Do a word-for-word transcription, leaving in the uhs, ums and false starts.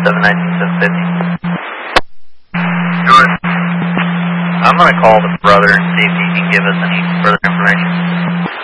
seven nineteen seven fifty. Good. I'm going to call the brother and see if he can give us any further information.